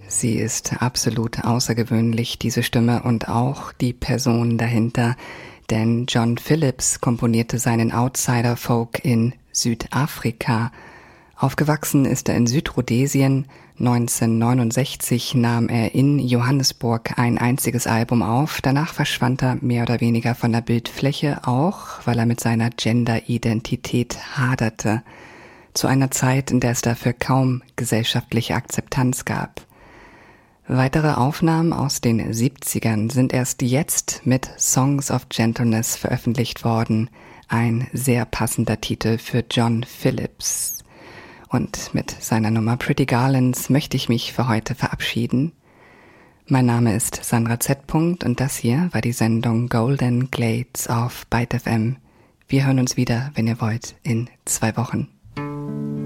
Sie ist absolut außergewöhnlich, diese Stimme, und auch die Person dahinter. Denn John Phillips komponierte seinen Outsider-Folk in Südafrika. Aufgewachsen ist er in Südrhodesien. 1969 nahm er in Johannesburg ein einziges Album auf. Danach verschwand er mehr oder weniger von der Bildfläche, auch weil er mit seiner Gender-Identität haderte. Zu einer Zeit, in der es dafür kaum gesellschaftliche Akzeptanz gab. Weitere Aufnahmen aus den 70ern sind erst jetzt mit Songs of Gentleness veröffentlicht worden. Ein sehr passender Titel für John Phillips. Und mit seiner Nummer Pretty Garlands möchte ich mich für heute verabschieden. Mein Name ist Sandra Z. und das hier war die Sendung Golden Glades auf Byte FM. Wir hören uns wieder, wenn ihr wollt, in 2 Wochen.